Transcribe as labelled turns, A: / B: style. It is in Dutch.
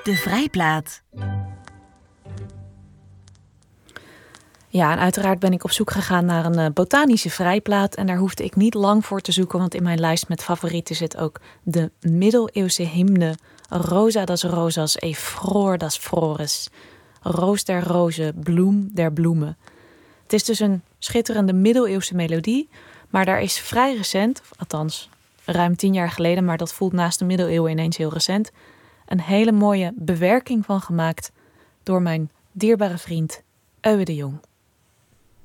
A: De Vrijplaat.
B: Ja, en uiteraard ben ik op zoek gegaan naar een botanische vrijplaat. En daar hoefde ik niet lang voor te zoeken, want in mijn lijst met favorieten zit ook de middeleeuwse hymne Rosa das Rosas e Fror das Frores. Roos der rozen, bloem der bloemen. Het is dus een schitterende middeleeuwse melodie, maar daar is vrij recent, althans ruim 10 jaar geleden, maar dat voelt naast de middeleeuwen ineens heel recent, een hele mooie bewerking van gemaakt door mijn dierbare vriend Euwe de Jong.